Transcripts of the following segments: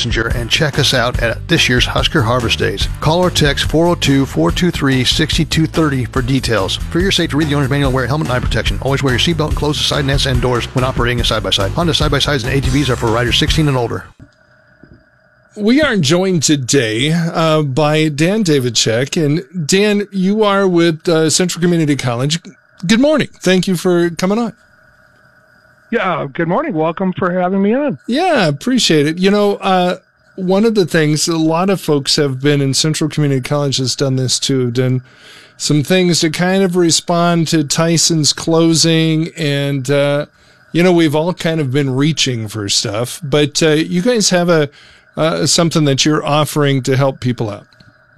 Messenger and check us out at this year's Husker Harvest Days. Call or text 402-423-6230 for details. For your safety, read the owner's manual and wear helmet and eye protection. Always wear your seatbelt and close the side nets and doors when operating a side-by-side. Honda side-by-sides and ATVs are for riders 16 and older. We are joined today by Dan Davidchuk. And Dan, you are with Central Community College. Good morning. Thank you for coming on. Yeah, good morning. Welcome for having me on. Yeah, appreciate it. You know, one of the things, a lot of folks have been in Central Community College has done this too, done some things to kind of respond to Tyson's closing. And, you know, we've all kind of been reaching for stuff, but you guys have something that you're offering to help people out.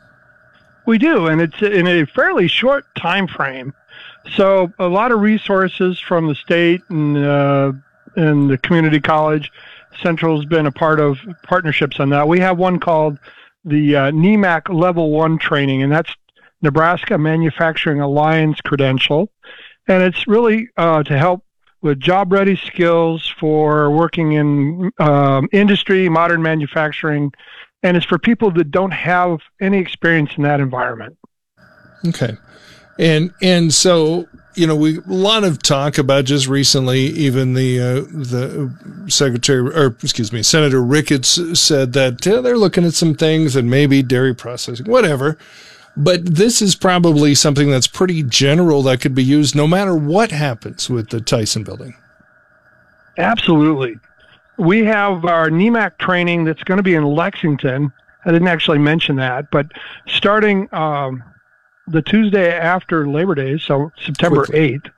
We do, and it's in a fairly short time frame. So a lot of resources from the state and the community college. Central's been a part of partnerships on that. We have one called the NEMAC Level 1 training, and that's Nebraska Manufacturing Alliance credential. And it's really to help with job-ready skills for working in industry, modern manufacturing, and it's for people that don't have any experience in that environment. Okay. And so, you know, a lot of talk about just recently, even the Senator Ricketts said that they're looking at some things and maybe dairy processing, whatever. But this is probably something that's pretty general that could be used no matter what happens with the Tyson building. Absolutely. We have our NEMAC training that's going to be in Lexington. I didn't actually mention that, but starting the Tuesday after Labor Day, so September 8th,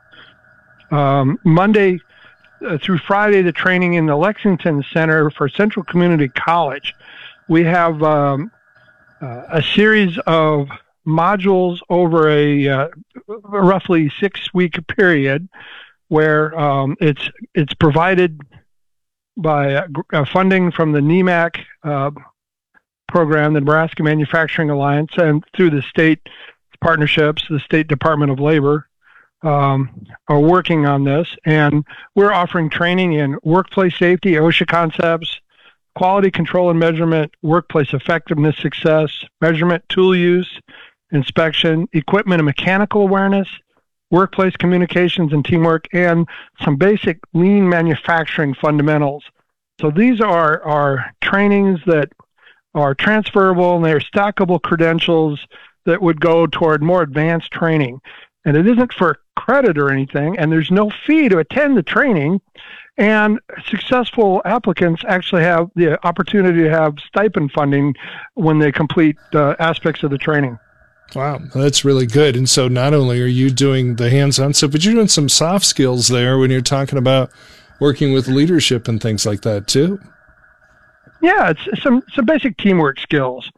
Monday through Friday, the training in the Lexington Center for Central Community College. We have a series of modules over a roughly 6-week period where it's provided by funding from the NEMAC program, the Nebraska Manufacturing Alliance, and through the state partnerships. The State Department of Labor are working on this, and we're offering training in workplace safety, OSHA concepts, quality control and measurement, workplace effectiveness success, measurement, tool use, inspection, equipment and mechanical awareness, workplace communications and teamwork, and some basic lean manufacturing fundamentals. So these are trainings that are transferable, and they're stackable credentials that would go toward more advanced training. And it isn't for credit or anything, and there's no fee to attend the training. And successful applicants actually have the opportunity to have stipend funding when they complete aspects of the training. Wow, that's really good. And so not only are you doing the hands-on stuff, but you're doing some soft skills there when you're talking about working with leadership and things like that too. Yeah, it's some basic teamwork skills,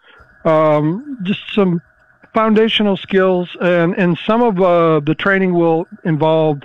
just some foundational skills, and some of the training will involve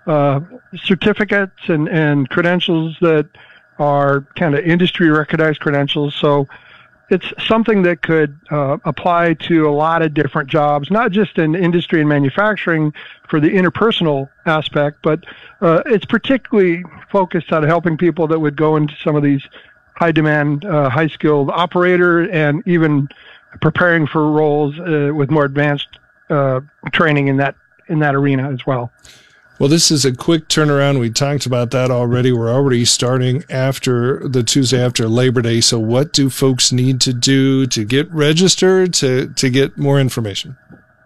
certificates and credentials that are kind of industry recognized credentials. So it's something that could apply to a lot of different jobs, not just in industry and manufacturing for the interpersonal aspect, but it's particularly focused on helping people that would go into some of these high demand, high skilled operator, and even preparing for roles with more advanced training in that arena as well. Well, this is a quick turnaround. We talked about that already. We're already starting after the Tuesday after Labor Day. So what do folks need to do to get registered, to get more information?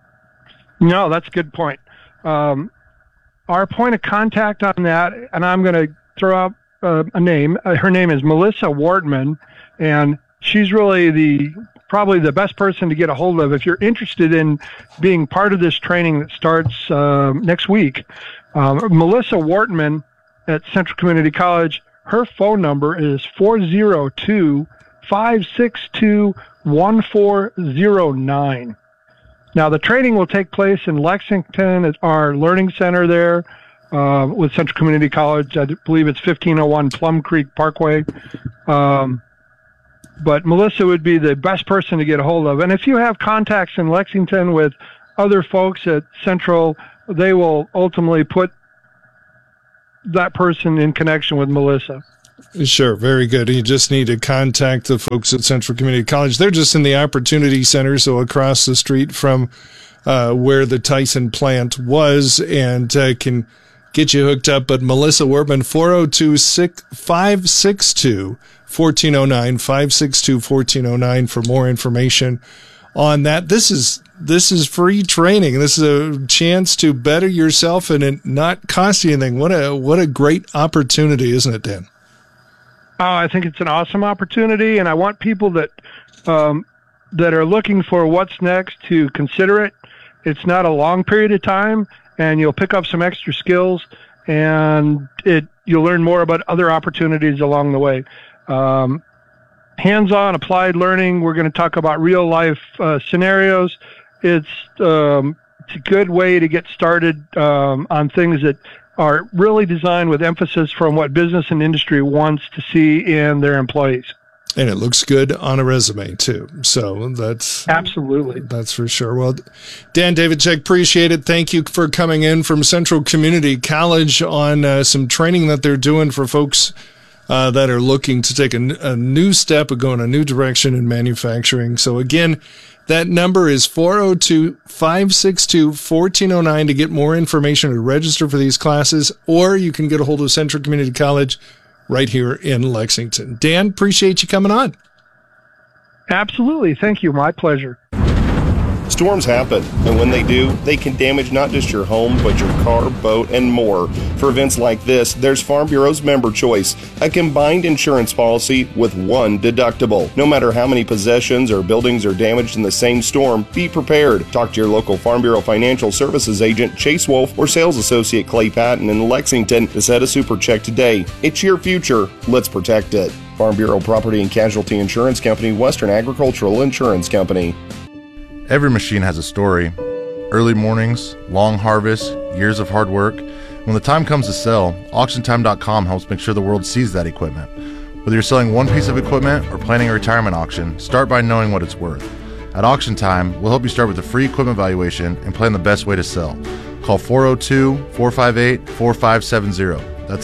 No, that's a good point. Our point of contact on that, and I'm going to throw out a name. Her name is Melissa Wortman, and she's really probably the best person to get a hold of if you're interested in being part of this training that starts next week. Melissa Wortman at Central Community College, her phone number is 402-562-1409. Now, the training will take place in Lexington at our learning center there with Central Community College. I believe it's 1501 Plum Creek Parkway. But Melissa would be the best person to get a hold of. And if you have contacts in Lexington with other folks at Central, they will ultimately put that person in connection with Melissa. Sure, very good. You just need to contact the folks at Central Community College. They're just in the Opportunity Center, so across the street from where the Tyson plant was, and can get you hooked up. But Melissa Wortman, 402-562-1409, 562-1409 for more information on that. This is free training. This is a chance to better yourself and it not cost you anything. What a great opportunity, isn't it, Dan? Oh, I think it's an awesome opportunity, and I want people that that are looking for what's next to consider it. It's not a long period of time, and you'll pick up some extra skills, and you'll learn more about other opportunities along the way. Hands-on applied learning. We're going to talk about real-life scenarios. It's a good way to get started on things that are really designed with emphasis from what business and industry wants to see in their employees. And it looks good on a resume, too. So that's... Absolutely. That's for sure. Well, Dan Davidchuk, appreciate it. Thank you for coming in from Central Community College on some training that they're doing for folks that are looking to take a new step and go in a new direction in manufacturing. So, again, that number is 402-562-1409 to get more information or register for these classes, or you can get a hold of Central Community College right here in Lexington. Dan, appreciate you coming on. Absolutely. Thank you. My pleasure. Storms happen, and when they do, they can damage not just your home, but your car, boat, and more. For events like this, there's Farm Bureau's Member Choice, a combined insurance policy with one deductible. No matter how many possessions or buildings are damaged in the same storm, be prepared. Talk to your local Farm Bureau Financial Services agent, Chase Wolf, or sales associate Clay Patton in Lexington to set a super check today. It's your future. Let's protect it. Farm Bureau Property and Casualty Insurance Company, Western Agricultural Insurance Company. Every machine has a story. Early mornings, long harvests, years of hard work. When the time comes to sell, AuctionTime.com helps make sure the world sees that equipment. Whether you're selling one piece of equipment or planning a retirement auction, start by knowing what it's worth. At Auction Time, we'll help you start with a free equipment valuation and plan the best way to sell. Call 402-458-4570. That's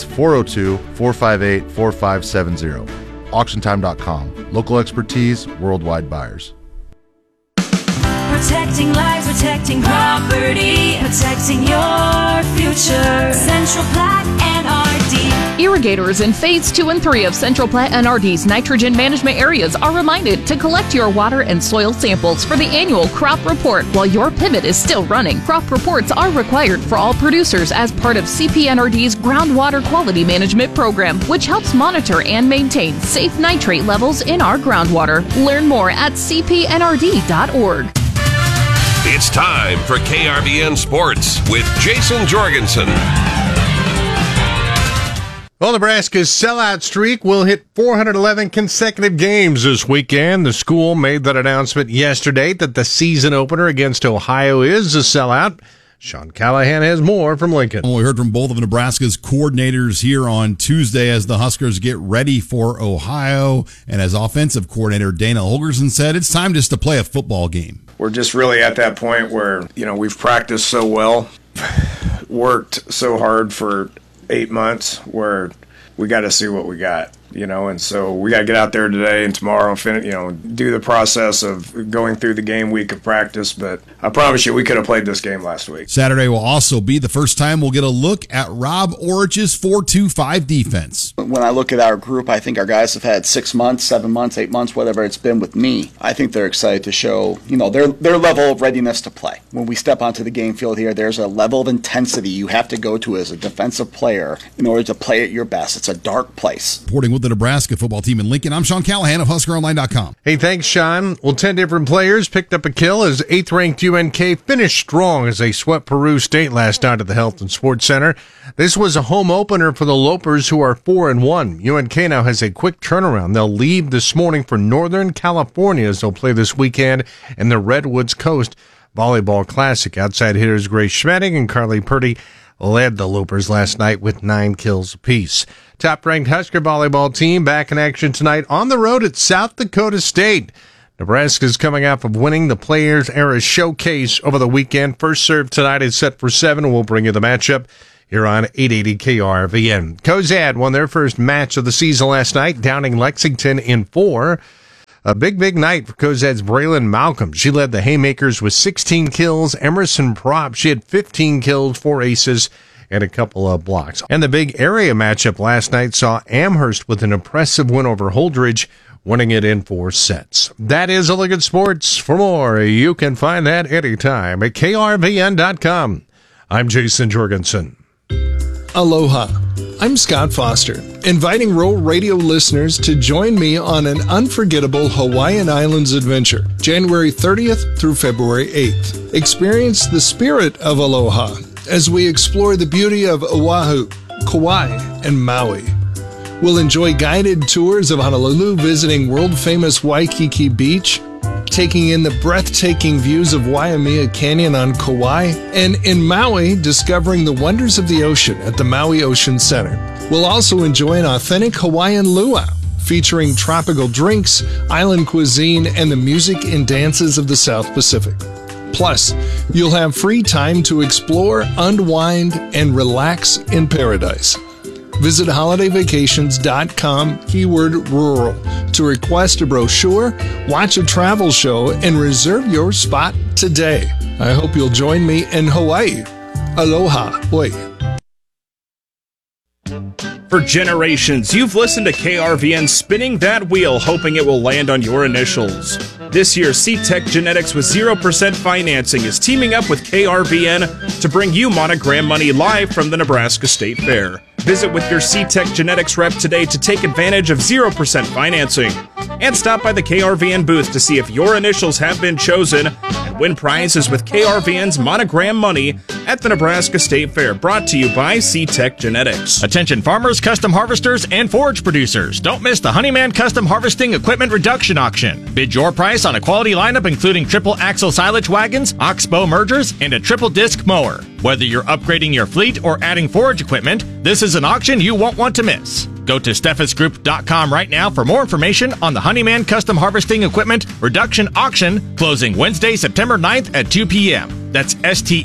402-458-4570. AuctionTime.com. Local expertise, worldwide buyers. Protecting lives, protecting property, protecting your future. Central Platte NRD. Irrigators in Phase 2 and 3 of Central Platte NRD's nitrogen management areas are reminded to collect your water and soil samples for the annual crop report while your pivot is still running. Crop reports are required for all producers as part of CPNRD's groundwater quality management program, which helps monitor and maintain safe nitrate levels in our groundwater. Learn more at cpnrd.org. It's time for KRBN Sports with Jason Jorgensen. Well, Nebraska's sellout streak will hit 411 consecutive games this weekend. The school made that announcement yesterday that the season opener against Ohio is a sellout. Sean Callahan has more from Lincoln. Well, we heard from both of Nebraska's coordinators here on Tuesday as the Huskers get ready for Ohio. And as offensive coordinator Dana Holgorsen said, it's time just to play a football game. We're just really at that point where, we've practiced so well, worked so hard for 8 months where we got to see what we got. And so we got to get out there today and tomorrow and do the process of going through the game week of practice. But I promise you, we could have played this game last week. Saturday will also be the first time we'll get a look at Rob Orich's 4-2-5 defense. When I look at our group, I think our guys have had 6 months, 7 months, 8 months, whatever it's been with me. I think they're excited to show, their level of readiness to play. When we step onto the game field here, there's a level of intensity you have to go to as a defensive player in order to play at your best. It's a dark place. Reporting with the Nebraska football team in Lincoln, I'm Sean Callahan of HuskerOnline.com. Hey, thanks, Sean. Well, 10 different players picked up a kill as 8th-ranked UNK finished strong as they swept Peru State last night at the Health and Sports Center. This was a home opener for the Lopers, who are 4-1. UNK now has a quick turnaround. They'll leave this morning for Northern California as they'll play this weekend in the Redwoods Coast Volleyball Classic. Outside hitters Grace Schmedding and Carly Purdy led the Lopers last night with 9 kills apiece. Top-ranked Husker volleyball team back in action tonight on the road at South Dakota State. Nebraska's coming off of winning the Players Era Showcase over the weekend. First serve tonight is set for 7. We'll bring you the matchup here on 880 KRVN. Cozad won their first match of the season last night, downing Lexington in 4. A big night for Cozad's Braylon Malcolm. She led the Haymakers with 16 kills. Emerson Prop, she had 15 kills, 4 aces, and a couple of blocks. And the big area matchup last night saw Amherst with an impressive win over Holdridge, winning it in 4 sets. That is a look at sports. For more, you can find that anytime at krvn.com. I'm Jason Jorgensen. Aloha. I'm Scott Foster, inviting Rural Radio listeners to join me on an unforgettable Hawaiian Islands adventure, January 30th through February 8th. Experience the spirit of aloha as we explore the beauty of Oahu, Kauai, and Maui. We'll enjoy guided tours of Honolulu, visiting world-famous Waikiki Beach, taking in the breathtaking views of Waimea Canyon on Kauai, and in Maui, discovering the wonders of the ocean at the Maui Ocean Center. We'll also enjoy an authentic Hawaiian luau, featuring tropical drinks, island cuisine, and the music and dances of the South Pacific. Plus, you'll have free time to explore, unwind, and relax in paradise. Visit holidayvacations.com, keyword rural, to request a brochure, watch a travel show, and reserve your spot today. I hope you'll join me in Hawaii. Aloha. Oi. For generations, you've listened to KRVN spinning that wheel, hoping it will land on your initials. This year, C-Tech Genetics with 0% financing is teaming up with KRVN to bring you Monogram Money live from the Nebraska State Fair. Visit with your C-Tech Genetics rep today to take advantage of 0% financing. And stop by the KRVN booth to see if your initials have been chosen and win prizes with KRVN's Monogram Money at the Nebraska State Fair, brought to you by C-Tech Genetics. Attention farmers, custom harvesters, and forage producers. Don't miss the Honeyman Custom Harvesting Equipment Reduction Auction. Bid your price on a quality lineup including triple axle silage wagons, oxbow mergers, and a triple disc mower. Whether you're upgrading your fleet or adding forage equipment, this is an auction you won't want to miss. Go to steffesgroup.com right now for more information on the Honeyman Custom Harvesting Equipment Reduction Auction, closing Wednesday, September 9th at 2 p.m. That's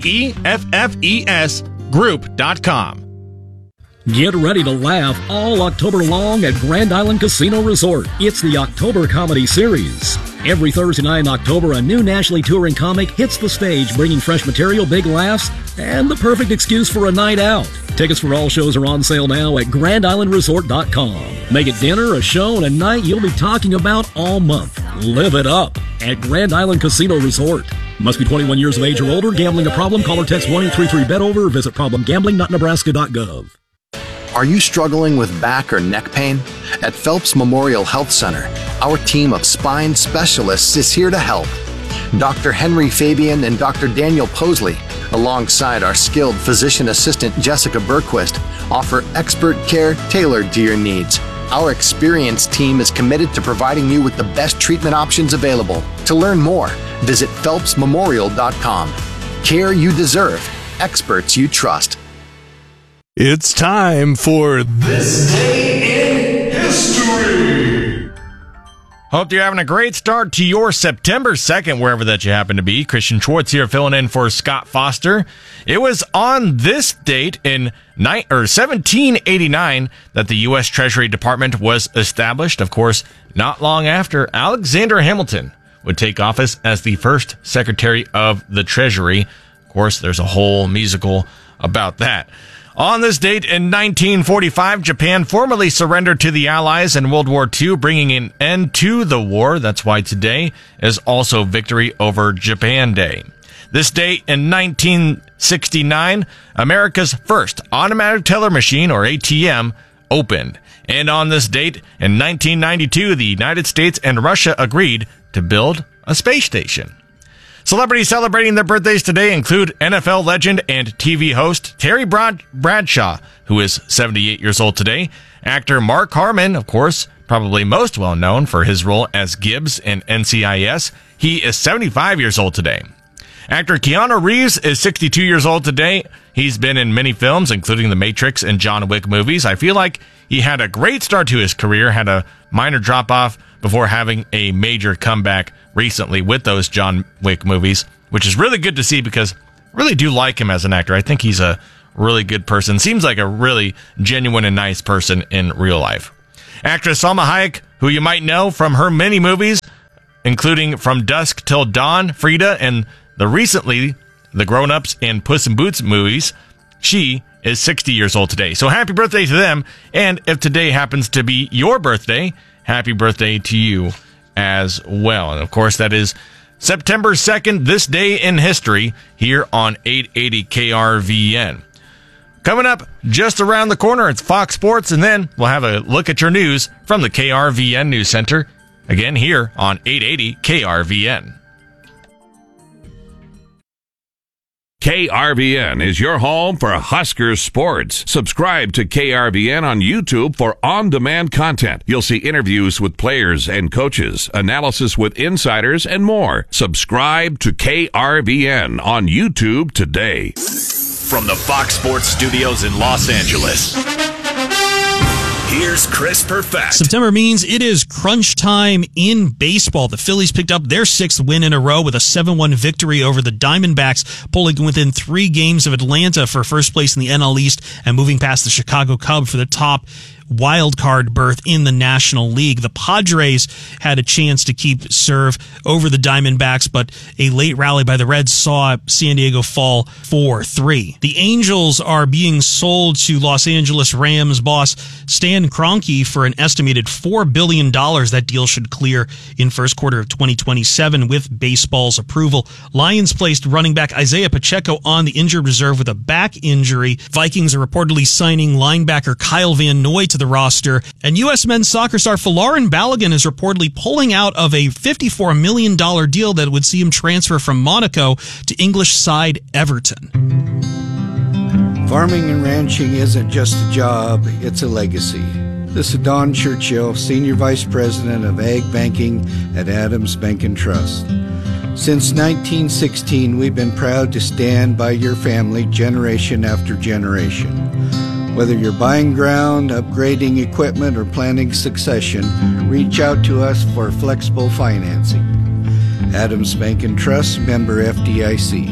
STEFFES group.com. Get ready to laugh all October long at Grand Island Casino Resort. It's the October Comedy Series. Every Thursday night in October, a new nationally touring comic hits the stage, bringing fresh material, big laughs, and the perfect excuse for a night out. Tickets for all shows are on sale now at GrandIslandResort.com. Make it dinner, a show, and a night you'll be talking about all month. Live it up at Grand Island Casino Resort. Must be 21 years of age or older. Gambling a problem? Call or text 1-833-BET-OVER or visit problemgambling.nebraska.gov. Are you struggling with back or neck pain? At Phelps Memorial Health Center, our team of spine specialists is here to help. Dr. Henry Fabian and Dr. Daniel Posley, alongside our skilled physician assistant Jessica Berquist, offer expert care tailored to your needs. Our experienced team is committed to providing you with the best treatment options available. To learn more, visit phelpsmemorial.com. Care you deserve, experts you trust. It's time for This Day in History. Hope you're having a great start to your September 2nd, wherever that you happen to be. Christian Schwartz here filling in for Scott Foster. It was on this date in 1789 that the U.S. Treasury Department was established. Of course, not long after, Alexander Hamilton would take office as the first Secretary of the Treasury. Of course, there's a whole musical about that. On this date in 1945, Japan formally surrendered to the Allies in World War II, bringing an end to the war. That's why today is also Victory over Japan Day. This date in 1969, America's first automatic teller machine, or ATM, opened. And on this date in 1992, the United States and Russia agreed to build a space station. Celebrities celebrating their birthdays today include NFL legend and TV host Terry Bradshaw, who is 78 years old today. Actor Mark Harmon, of course, probably most well known for his role as Gibbs in NCIS. He is 75 years old today. Actor Keanu Reeves is 62 years old today. He's been in many films, including The Matrix and John Wick movies. I feel like he had a great start to his career, had a minor drop-off before having a major comeback recently with those John Wick movies, which is really good to see because I really do like him as an actor. I think he's a really good person. Seems like a really genuine and nice person in real life. Actress Salma Hayek, who you might know from her many movies, including From Dusk Till Dawn, Frida, and the Grown Ups and Puss in Boots movies. She is 60 years old today. So happy birthday to them. And if today happens to be your birthday, happy birthday to you as well. And of course, that is September 2nd, this day in history, here on 880 KRVN. Coming up just around the corner, it's Fox Sports, and then we'll have a look at your news from the KRVN News Center, again here on 880 KRVN. KRVN is your home for Huskers sports. Subscribe to KRVN on YouTube for on-demand content. You'll see interviews with players and coaches, analysis with insiders, and more. Subscribe to KRVN on YouTube today. From the Fox Sports Studios in Los Angeles, here's Chris Perfett. September means it is crunch time in baseball. The Phillies picked up their 6th win in a row with a 7-1 victory over the Diamondbacks, pulling within 3 games of Atlanta for first place in the NL East and moving past the Chicago Cubs for the top wild card berth in the National League. The Padres had a chance to keep serve over the Diamondbacks, but a late rally by the Reds saw San Diego fall 4-3. The Angels are being sold to Los Angeles Rams boss Stan Kroenke for an estimated $4 billion. That deal should clear in first quarter of 2027 with baseball's approval. Lions placed running back Isaiah Pacheco on the injured reserve with a back injury. Vikings are reportedly signing linebacker Kyle Van Noy to the roster, and U.S. men's soccer star Folarin Balogun is reportedly pulling out of a $54 million deal that would see him transfer from Monaco to English side Everton. Farming and ranching isn't just a job, it's a legacy. This is Don Churchill, Senior Vice President of Ag Banking at Adams Bank & Trust. Since 1916, we've been proud to stand by your family generation after generation. Whether you're buying ground, upgrading equipment, or planning succession, reach out to us for flexible financing. Adams Bank & Trust, member FDIC.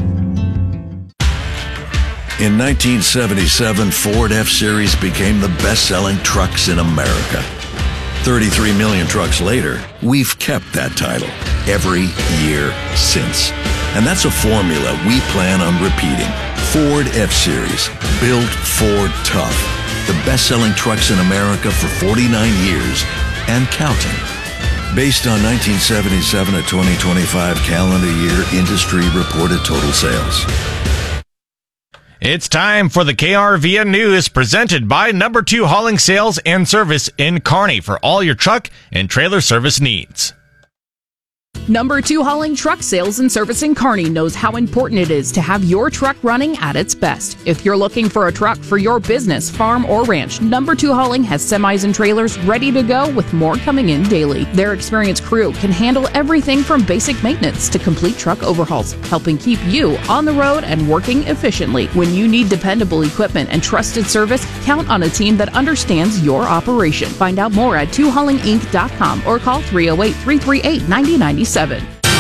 In 1977, Ford F-Series became the best-selling trucks in America. 33 million trucks later, we've kept that title every year since. And that's a formula we plan on repeating. Ford F-Series, built Ford tough. The best-selling trucks in America for 49 years and counting. Based on 1977 to 2025 calendar year industry reported total sales. It's time for the KRVN News presented by Number 2 Hauling Sales and Service in Kearney for all your truck and trailer service needs. Number 2 Hauling Truck Sales and Service in Kearney knows how important it is to have your truck running at its best. If you're looking for a truck for your business, farm, or ranch, Number 2 Hauling has semis and trailers ready to go with more coming in daily. Their experienced crew can handle everything from basic maintenance to complete truck overhauls, helping keep you on the road and working efficiently. When you need dependable equipment and trusted service, count on a team that understands your operation. Find out more at 2haulinginc.com or call 308-338-9097. Time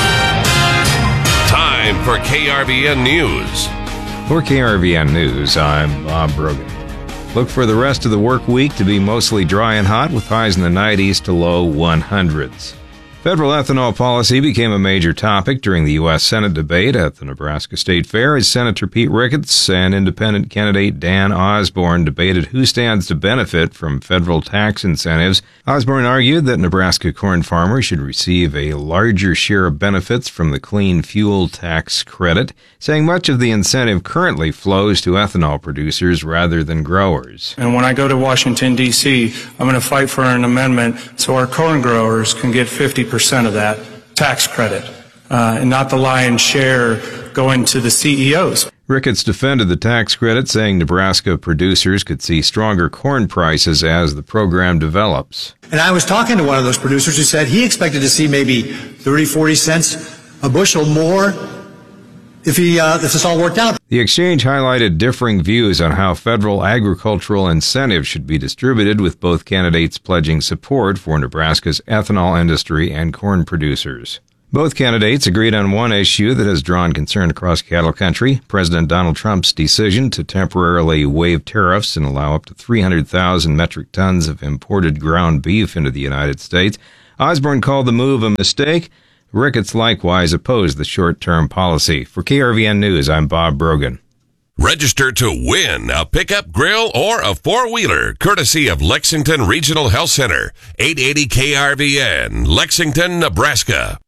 for KRVN News. For KRVN News, I'm Bob Brogan. Look for the rest of the work week to be mostly dry and hot with highs in the 90s to low 100s. Federal ethanol policy became a major topic during the U.S. Senate debate at the Nebraska State Fair as Senator Pete Ricketts and independent candidate Dan Osborne debated who stands to benefit from federal tax incentives. Osborne argued that Nebraska corn farmers should receive a larger share of benefits from the clean fuel tax credit, saying much of the incentive currently flows to ethanol producers rather than growers. And when I go to Washington, D.C., I'm going to fight for an amendment so our corn growers can get 50% of that tax credit, and not the lion's share going to the CEOs. Ricketts defended the tax credit, saying Nebraska producers could see stronger corn prices as the program develops. And I was talking to one of those producers who said he expected to see maybe 30, 40 cents a bushel more if this all worked out. The exchange highlighted differing views on how federal agricultural incentives should be distributed, with both candidates pledging support for Nebraska's ethanol industry and corn producers. Both candidates agreed on one issue that has drawn concern across cattle country: President Donald Trump's decision to temporarily waive tariffs and allow up to 300,000 metric tons of imported ground beef into the United States. Osborne called the move a mistake. Ricketts likewise opposed the short-term policy. For KRVN News, I'm Bob Brogan. Register to win a pickup, grill, or a four-wheeler, courtesy of Lexington Regional Health Center, 880 KRVN, Lexington, Nebraska.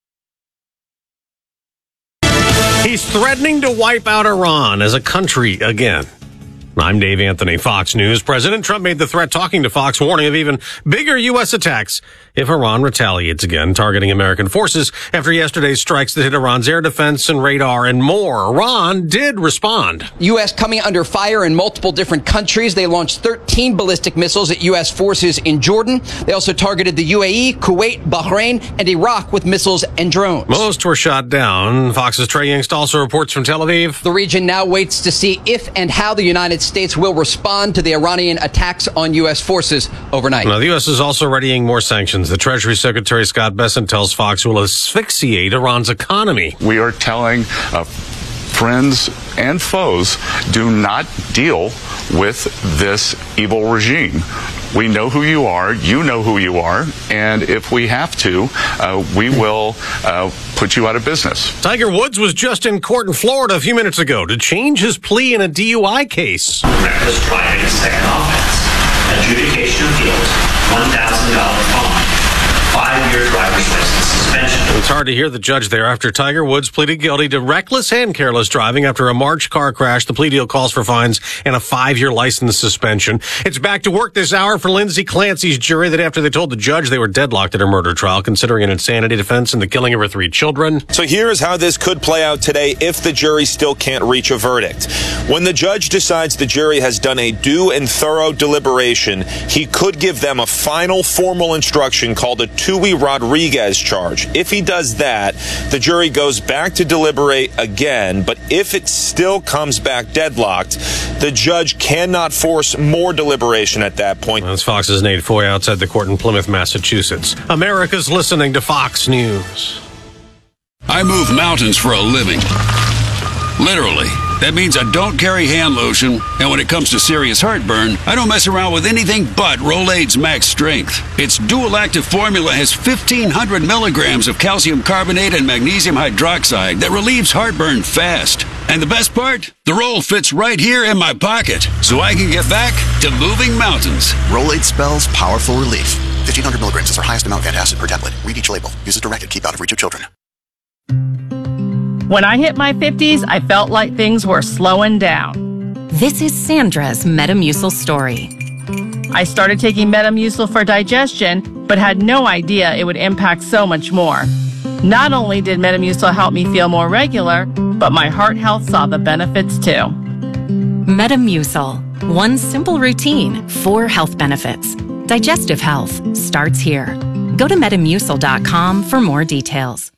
He's threatening to wipe out Iran as a country again. I'm Dave Anthony, Fox News. President Trump made the threat talking to Fox, warning of even bigger U.S. attacks if Iran retaliates again, targeting American forces after yesterday's strikes that hit Iran's air defense and radar and more. Iran did respond. U.S. coming under fire in multiple different countries. They launched 13 ballistic missiles at U.S. forces in Jordan. They also targeted the UAE, Kuwait, Bahrain, and Iraq with missiles and drones. Most were shot down. Fox's Trey Yingst also reports from Tel Aviv. The region now waits to see if and how the United States will respond to the Iranian attacks on U.S. forces overnight. Now, the U.S. is also readying more sanctions. The Treasury Secretary Scott Bessent tells Fox will asphyxiate Iran's economy. We are telling friends and foes, do not deal with this evil regime. We know who you are, you know who you are, and if we have to, we will put you out of business. Tiger Woods was just in court in Florida a few minutes ago to change his plea in a DUI case. Reckless driving, second offense, adjudication appeals, $1,000 fine, 5-year driver's license suspension. It's hard to hear the judge there after Tiger Woods pleaded guilty to reckless and careless driving after a March car crash. The plea deal calls for fines and a 5-year license suspension. It's back to work this hour for Lindsay Clancy's jury that after they told the judge they were deadlocked at her murder trial, considering an insanity defense and the killing of her 3 children. So here is how this could play out today if the jury still can't reach a verdict. When the judge decides the jury has done a due and thorough deliberation, he could give them a final formal instruction called a Tui Rodriguez charge. If he does that, the jury goes back to deliberate again, but if it still comes back deadlocked, the judge cannot force more deliberation at that point. That's Fox's Nate Foy outside the court in Plymouth, Massachusetts. America's listening to Fox News. I move mountains for a living. Literally. That means I don't carry hand lotion, and when it comes to serious heartburn, I don't mess around with anything but Rolaids Max Strength. Its dual-active formula has 1,500 milligrams of calcium carbonate and magnesium hydroxide that relieves heartburn fast. And the best part? The roll fits right here in my pocket, so I can get back to moving mountains. Rolaids spells powerful relief. 1,500 milligrams is our highest amount of antacid per tablet. Read each label. Use as directed. Keep out of reach of children. When I hit my 50s, I felt like things were slowing down. This is Sandra's Metamucil story. I started taking Metamucil for digestion, but had no idea it would impact so much more. Not only did Metamucil help me feel more regular, but my heart health saw the benefits too. Metamucil. One simple routine, 4 health benefits. Digestive health starts here. Go to Metamucil.com for more details.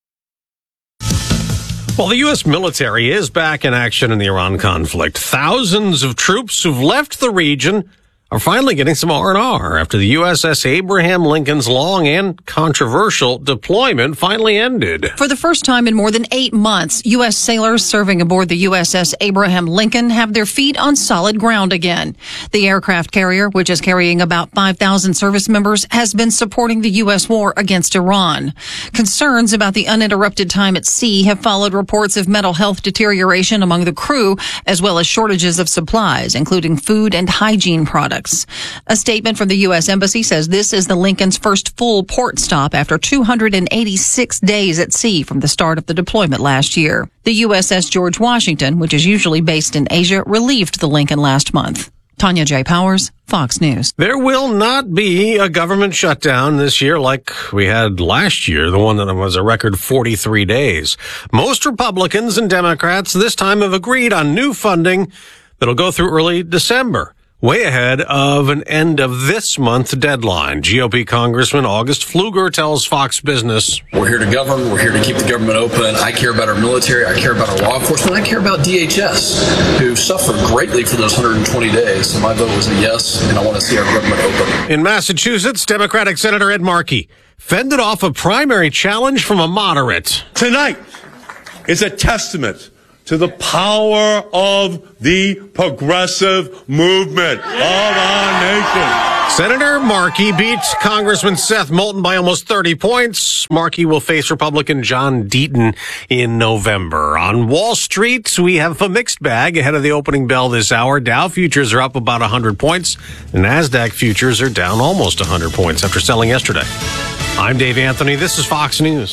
Well, the U.S. military is back in action in the Iran conflict. Thousands of troops who've left the region are finally getting some R&R after the USS Abraham Lincoln's long and controversial deployment finally ended. For the first time in more than 8 months, U.S. sailors serving aboard the USS Abraham Lincoln have their feet on solid ground again. The aircraft carrier, which is carrying about 5,000 service members, has been supporting the U.S. war against Iran. Concerns about the uninterrupted time at sea have followed reports of mental health deterioration among the crew, as well as shortages of supplies, including food and hygiene products. A statement from the U.S. Embassy says this is the Lincoln's first full port stop after 286 days at sea from the start of the deployment last year. The USS George Washington, which is usually based in Asia, relieved the Lincoln last month. Tanya J. Powers, Fox News. There will not be a government shutdown this year like we had last year, the one that was a record 43 days. Most Republicans and Democrats this time have agreed on new funding that'll go through early December, way ahead of an end of this month deadline. GOP Congressman August Pfluger tells Fox Business, "We're here to govern. We're here to keep the government open. I care about our military. I care about our law enforcement. I care about DHS, who suffered greatly for those 120 days. So my vote was a yes, and I want to see our government open." In Massachusetts, Democratic Senator Ed Markey fended off a primary challenge from a moderate. Tonight is a testament to the power of the progressive movement of our nation. Senator Markey beat Congressman Seth Moulton by almost 30 points. Markey will face Republican John Deaton in November. On Wall Street, we have a mixed bag ahead of the opening bell this hour. Dow futures are up about 100 points. The NASDAQ futures are down almost 100 points after selling yesterday. I'm Dave Anthony. This is Fox News.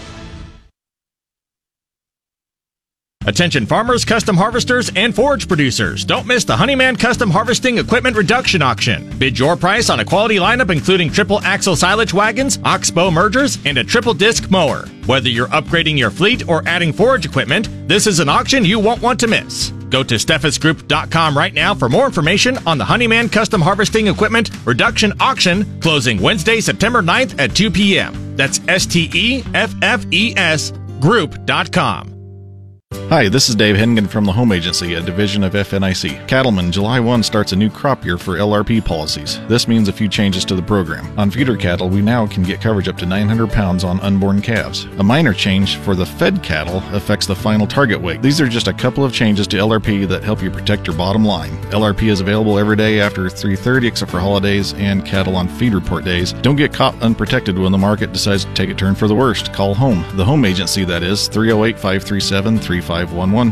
Attention farmers, custom harvesters, and forage producers. Don't miss the Honeyman Custom Harvesting Equipment Reduction Auction. Bid your price on a quality lineup including triple axle silage wagons, oxbow mergers, and a triple disc mower. Whether you're upgrading your fleet or adding forage equipment, this is an auction you won't want to miss. Go to steffesgroup.com right now for more information on the Honeyman Custom Harvesting Equipment Reduction Auction, closing Wednesday, September 9th at 2 p.m. That's STEFFES group.com. Hi, this is Dave Hennigan from the Home Agency, a division of FNIC. Cattlemen, July 1 starts a new crop year for LRP policies. This means a few changes to the program. On feeder cattle, we now can get coverage up to 900 pounds on unborn calves. A minor change for the fed cattle affects the final target weight. These are just a couple of changes to LRP that help you protect your bottom line. LRP is available every day after 3:30 except for holidays and cattle on feed report days. Don't get caught unprotected when the market decides to take a turn for the worst. Call home. The Home Agency, that is, 308-537-3511.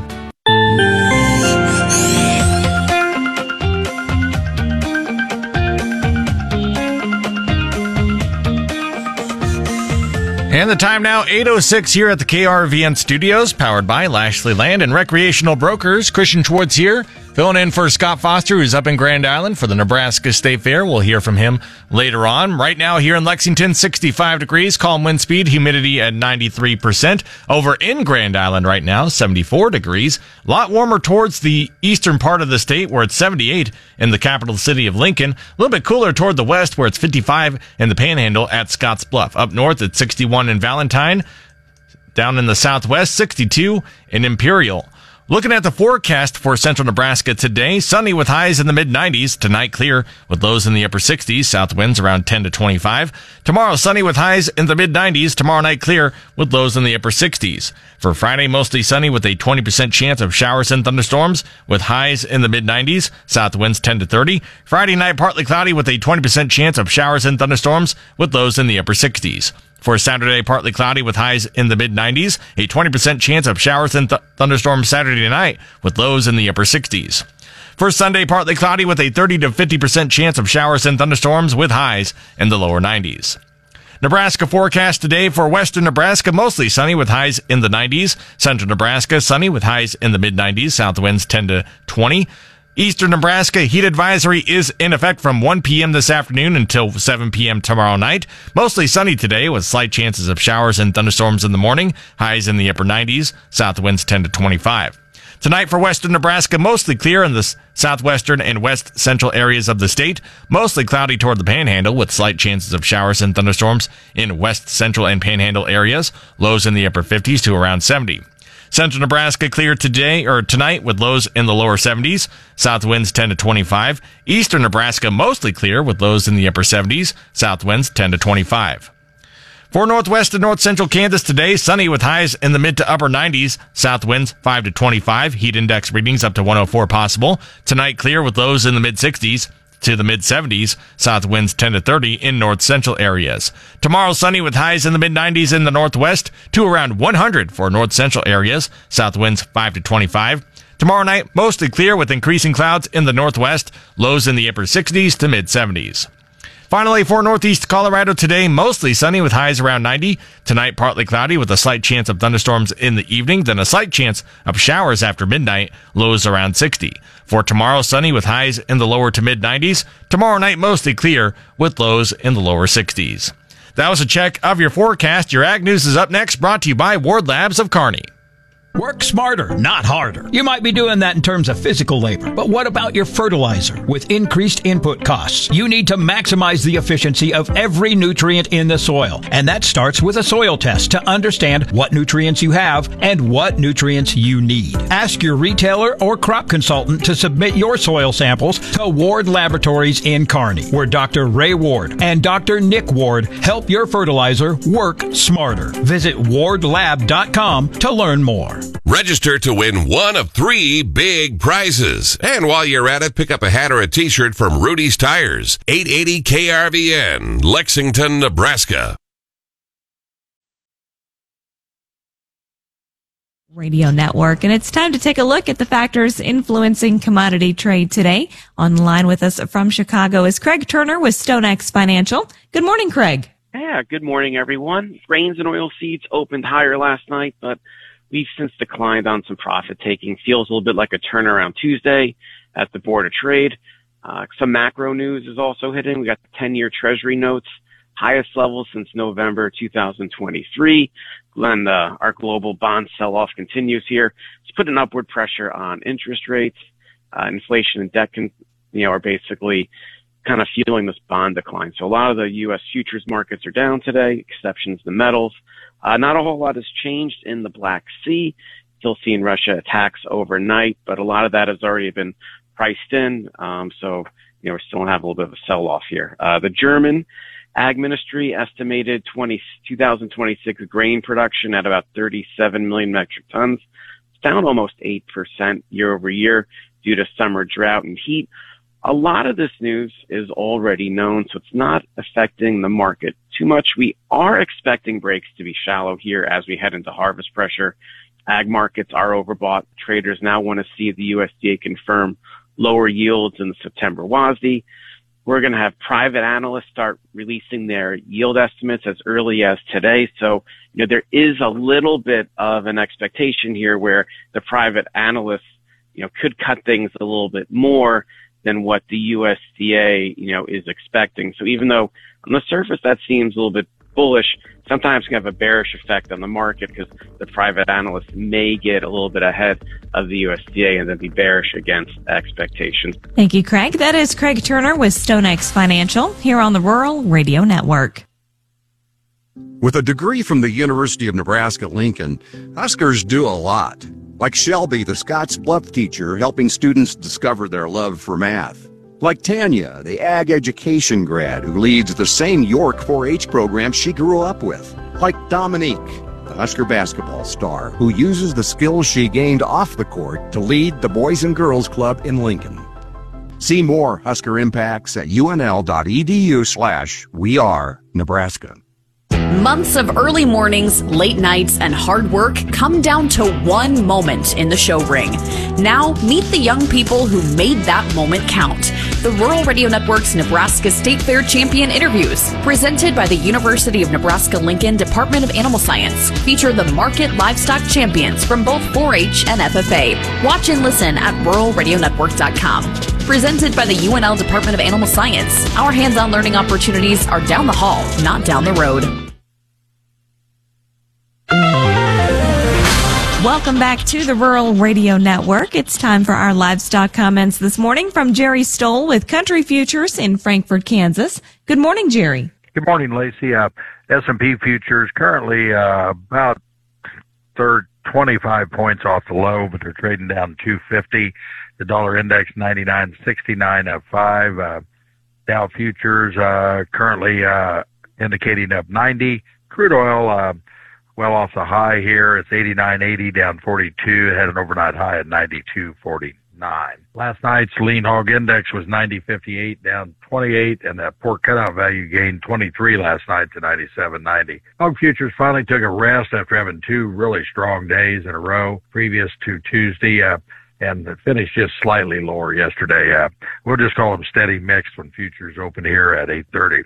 And the time now, 8:06 here at the KRVN studios, powered by Lashley Land and Recreational Brokers. Christian Schwartz here, filling in for Scott Foster, who's up in Grand Island for the Nebraska State Fair. We'll hear from him later on. Right now here in Lexington, 65 degrees, calm wind speed, humidity at 93%. Over in Grand Island right now, 74 degrees. A lot warmer towards the eastern part of the state, where it's 78 in the capital city of Lincoln. A little bit cooler toward the west, where it's 55 in the Panhandle at Scotts Bluff. Up north, it's 61 in Valentine. Down in the southwest, 62 in Imperial. Looking at the forecast for central Nebraska today, sunny with highs in the mid-90s. Tonight, clear with lows in the upper 60s. South winds around 10 to 25. Tomorrow, sunny with highs in the mid-90s. Tomorrow night, clear with lows in the upper 60s. For Friday, mostly sunny with a 20% chance of showers and thunderstorms with highs in the mid-90s. South winds 10 to 30. Friday night, partly cloudy with a 20% chance of showers and thunderstorms with lows in the upper 60s. For Saturday, partly cloudy with highs in the mid-90s, a 20% chance of showers and thunderstorms Saturday night with lows in the upper 60s. For Sunday, partly cloudy with a 30 to 50% chance of showers and thunderstorms with highs in the lower 90s. Nebraska forecast today for western Nebraska, mostly sunny with highs in the 90s. Central Nebraska, sunny with highs in the mid-90s, south winds 10 to 20. Eastern Nebraska, heat advisory is in effect from 1 p.m. this afternoon until 7 p.m. tomorrow night. Mostly sunny today with slight chances of showers and thunderstorms in the morning. Highs in the upper 90s. South winds 10 to 25. Tonight for western Nebraska, mostly clear in the southwestern and west central areas of the state. Mostly cloudy toward the Panhandle with slight chances of showers and thunderstorms in west central and Panhandle areas. Lows in the upper 50s to around 70. Central Nebraska clear today or tonight with lows in the lower 70s. South winds 10 to 25. Eastern Nebraska mostly clear with lows in the upper 70s. South winds 10 to 25. For northwest and north central Kansas today, sunny with highs in the mid to upper 90s. South winds 5 to 25. Heat index readings up to 104 possible. Tonight clear with lows in the mid 60s to the mid-70s, south winds 10 to 30 in north-central areas. Tomorrow, sunny with highs in the mid-90s in the northwest to around 100 for north-central areas, south winds 5 to 25. Tomorrow night, mostly clear with increasing clouds in the northwest, lows in the upper 60s to mid-70s. Finally, for northeast Colorado today, mostly sunny with highs around 90. Tonight, partly cloudy with a slight chance of thunderstorms in the evening, then a slight chance of showers after midnight, lows around 60. For tomorrow, sunny with highs in the lower to mid-90s. Tomorrow night, mostly clear with lows in the lower 60s. That was a check of your forecast. Your Ag News is up next, brought to you by Ward Labs of Kearney. Work smarter, not harder. You might be doing that in terms of physical labor, but what about your fertilizer? With increased input costs, you need to maximize the efficiency of every nutrient in the soil. And that starts with a soil test to understand what nutrients you have and what nutrients you need. Ask your retailer or crop consultant to submit your soil samples to Ward Laboratories in Kearney, where Dr. Ray Ward and Dr. Nick Ward help your fertilizer work smarter. Visit wardlab.com to learn more. Register to win one of 3 big prizes. And while you're at it, pick up a hat or a t-shirt from Rudy's Tires, 880 KRVN, Lexington, Nebraska. Radio Network, and it's time to take a look at the factors influencing commodity trade today. On the line with us from Chicago is Craig Turner with StoneX Financial. Good morning, Craig. Yeah, good morning, everyone. Grains and oilseeds opened higher last night, but we've since declined on some profit taking. Feels a little bit like a turnaround Tuesday at the Board of Trade. Some macro news is also hitting. We got the 10-year Treasury notes, highest level since November 2023. And our global bond sell-off continues here. It's putting upward pressure on interest rates. Inflation and debt are basically kind of fueling this bond decline. So a lot of the U.S. futures markets are down today, exceptions the metals. Not a whole lot has changed in the Black Sea. Still seeing Russia attacks overnight, but a lot of that has already been priced in. So we're still going to have a little bit of a sell-off here. The German Ag Ministry estimated 2026 grain production at about 37 million metric tons. It's down almost 8% year over year due to summer drought and heat. A lot of this news is already known, so it's not affecting the market too much. We are expecting breaks to be shallow here as we head into harvest pressure. Ag markets are overbought. Traders now want to see the USDA confirm lower yields in the September WASDE. We're going to have private analysts start releasing their yield estimates as early as today. So, there is a little bit of an expectation here where the private analysts, could cut things a little bit more than what the USDA, is expecting. So even though on the surface that seems a little bit bullish, sometimes can have a bearish effect on the market because the private analysts may get a little bit ahead of the USDA and then be bearish against expectations. Thank you, Craig. That is Craig Turner with StoneX Financial here on the Rural Radio Network. With a degree from the University of Nebraska-Lincoln, Huskers do a lot. Like Shelby, the Scotts Bluff teacher, helping students discover their love for math. Like Tanya, the ag education grad who leads the same York 4-H program she grew up with. Like Dominique, the Husker basketball star who uses the skills she gained off the court to lead the Boys and Girls Club in Lincoln. See more Husker impacts at unl.edu/wearenebraska. Months of early mornings, late nights, and hard work come down to one moment in the show ring. Now, meet the young people who made that moment count. The Rural Radio Network's Nebraska State Fair Champion Interviews, presented by the University of Nebraska-Lincoln Department of Animal Science, feature the market livestock champions from both 4-H and FFA. Watch and listen at ruralradionetwork.com. Presented by the UNL Department of Animal Science, our hands-on learning opportunities are down the hall, not down the road. Welcome back to the Rural Radio Network. It's time for our livestock comments this morning from Jerry Stoll with Country Futures in Frankfort, Kansas. Good morning, Jerry. Good morning, Lacey. S&P futures currently about 25 points off the low, but they're trading down 250. The dollar index 99.69 up 5. Dow futures currently indicating up 90. Crude oil well off the high here. It's 89.80 down 42. It had an overnight high at 92.49. Last night's lean hog index was 90.58 down 28, and that pork cutout value gained 23 last night to 97.90. Hog futures finally took a rest after having 2 really strong days in a row previous to Tuesday. And it finished just slightly lower yesterday. We'll just call them steady mixed when futures open here at 8:30.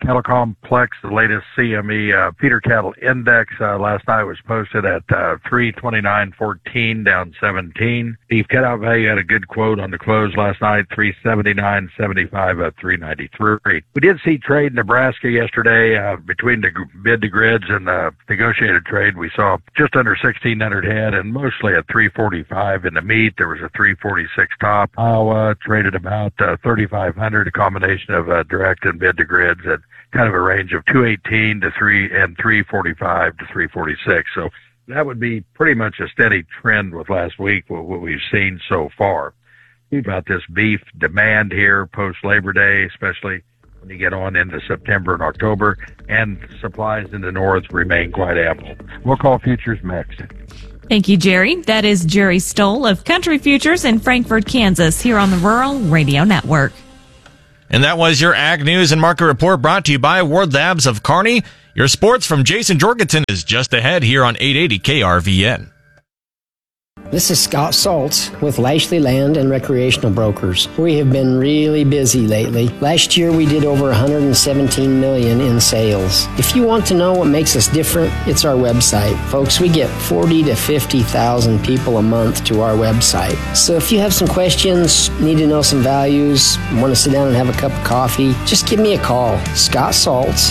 Cattle Complex, the latest CME feeder cattle index last night was posted at 329.14, down 17. Beef cutout value had a good quote on the close last night, 379.75 at 393. We did see trade in Nebraska yesterday between the bid to grids and the negotiated trade. We saw just under 1,600 head and mostly at 345 in the meat. There was a 346 top. Iowa traded about 3,500, a combination of direct and bid to grids at kind of a range of 218 to 345 to 346. So that would be pretty much a steady trend with last week, what we've seen so far. About this beef demand here post Labor Day, especially when you get on into September and October, and supplies in the north remain quite ample. We'll call futures mixed. Thank you, Jerry. That is Jerry Stoll of Country Futures in Frankfort, Kansas, here on the Rural Radio Network. And that was your Ag News and Market Report brought to you by Ward Labs of Kearney. Your sports from Jason Jorgensen is just ahead here on 880 KRVN. This is Scott Saltz with Lashley Land and Recreational Brokers. We have been really busy lately. Last year we did over $117 million in sales. If you want to know what makes us different, it's our website. Folks, we get 40 to 50,000 people a month to our website. So if you have some questions, need to know some values, want to sit down and have a cup of coffee, just give me a call. Scott Saltz,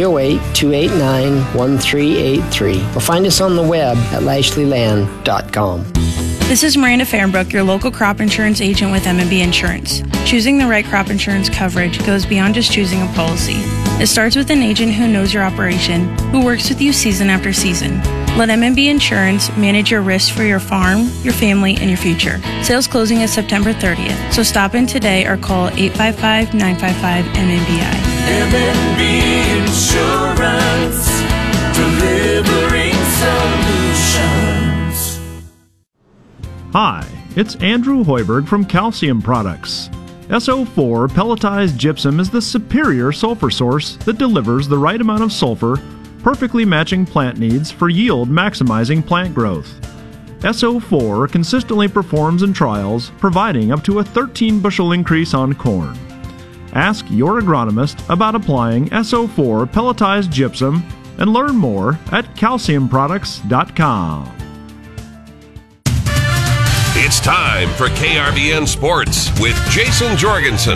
308-289-1383. Or find us on the web at lashleyland.com. This is Miranda Fahrenbrook, your local crop insurance agent with M&B Insurance. Choosing the right crop insurance coverage goes beyond just choosing a policy. It starts with an agent who knows your operation, who works with you season after season. Let M&B Insurance manage your risks for your farm, your family, and your future. Sales closing is September 30th, so stop in today or call 855-955-MNBI. M&B Insurance, delivering solutions. Hi, it's Andrew Hoiberg from Calcium Products. SO4 pelletized gypsum is the superior sulfur source that delivers the right amount of sulfur, perfectly matching plant needs for yield maximizing plant growth. SO4 consistently performs in trials, providing up to a 13 bushel increase on corn. Ask your agronomist about applying SO4 pelletized gypsum and learn more at calciumproducts.com. It's time for KRVN Sports with Jason Jorgensen.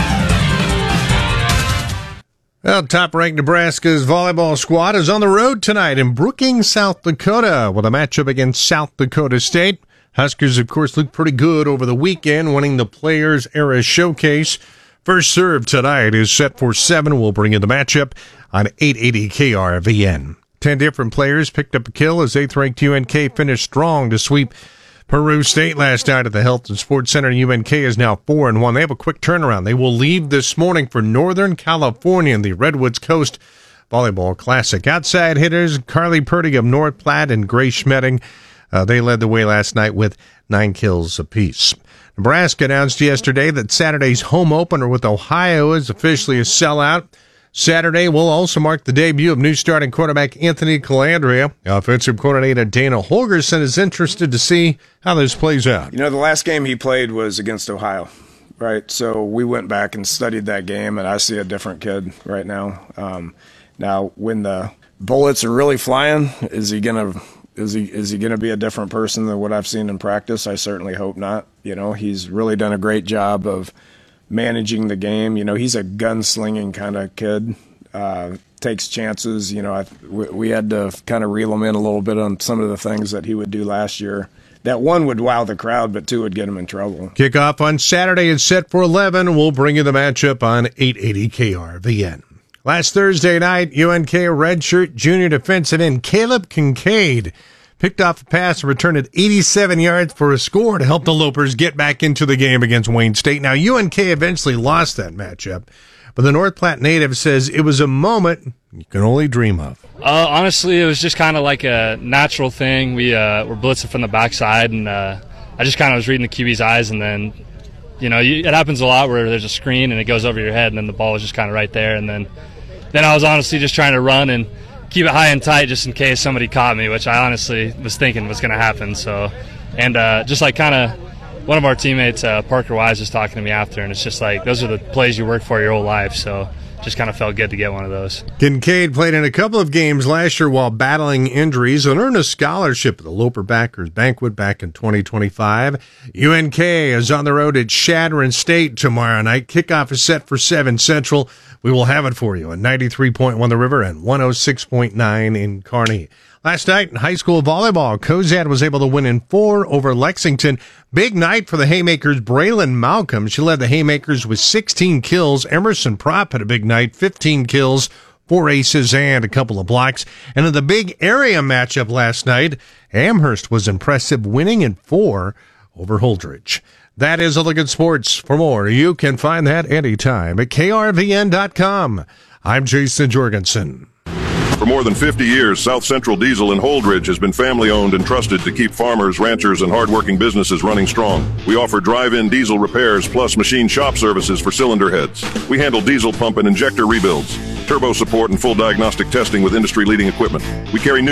Well, top-ranked Nebraska's volleyball squad is on the road tonight in Brookings, South Dakota, with a matchup against South Dakota State. Huskers, of course, looked pretty good over the weekend, winning the Players Era Showcase. First serve tonight is set for 7. We'll bring you the matchup on 880 KRVN. 10 different players picked up a kill as 8th-ranked UNK finished strong to sweep Peru State last night at the Health and Sports Center. UNK is now 4-1. They have a quick turnaround. They will leave this morning for Northern California in the Redwoods Coast Volleyball Classic. Outside hitters, Carly Purdy of North Platte and Grace Schmedding, they led the way last night with 9 kills apiece. Nebraska announced yesterday that Saturday's home opener with Ohio is officially a sellout. Saturday will also mark the debut of new starting quarterback Anthony Calandria. Offensive coordinator Dana Holgerson is interested to see how this plays out. You know, the last game he played was against Ohio, right? So we went back and studied that game, and I see a different kid right now. Now, when the bullets are really flying, is he gonna be a different person than what I've seen in practice? I certainly hope not. You know, he's really done a great job of managing the game. You know, he's a gunslinging kind of kid, takes chances. You know, we had to kind of reel him in a little bit on some of the things that he would do last year. That one would wow the crowd, but 2 would get him in trouble. Kickoff on Saturday is set for 11. We'll bring you the matchup on 880 KRVN. Last Thursday night, UNK redshirt junior defensive end Caleb Kincaid picked off a pass and returned it 87 yards for a score to help the Lopers get back into the game against Wayne State. Now, UNK eventually lost that matchup, but the North Platte native says it was a moment you can only dream of. Honestly, it was just kind of like a natural thing. We were blitzing from the backside, and I just kind of was reading the QB's eyes, and then, you know, it happens a lot where there's a screen and it goes over your head, and then the ball was just kind of right there, and then I was honestly just trying to run and keep it high and tight just in case somebody caught me, which I honestly was thinking was going to happen. So, and just like kind of one of our teammates, Parker Wise, was talking to me after, and it's just like those are the plays you work for your whole life. So just kind of felt good to get one of those. Kincaid played in a couple of games last year while battling injuries and earned a scholarship at the Loper Backers Banquet back in 2025. UNK is on the road at Chadron State tomorrow night. Kickoff is set for 7 Central. We will have it for you at 93.1 The River and 106.9 in Kearney. Last night in high school volleyball, Cozad was able to win in 4 over Lexington. Big night for the Haymakers' Braylon Malcolm. She led the Haymakers with 16 kills. Emerson Propp had a big night, 15 kills, 4 aces, and a couple of blocks. And in the big area matchup last night, Amherst was impressive, winning in 4 over Holdridge. That is a look at sports. For more, you can find that anytime at krvn.com. I'm Jason Jorgensen. For more than 50 years, South Central Diesel in Holdridge has been family-owned and trusted to keep farmers, ranchers, and hardworking businesses running strong. We offer drive-in diesel repairs plus machine shop services for cylinder heads. We handle diesel pump and injector rebuilds, turbo support, and full diagnostic testing with industry-leading equipment. We carry new